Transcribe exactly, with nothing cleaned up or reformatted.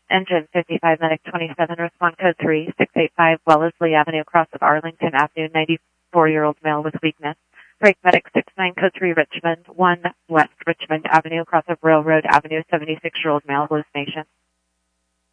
Engine fifty-five, Medic twenty-seven, respond code three, six eight five, Wellesley Avenue, cross of Arlington Avenue, ninety-four-year-old male with weakness. Break Medic six nine, code three, Richmond, one West Richmond Avenue, cross of Railroad Avenue, seventy-six-year-old male, hallucination.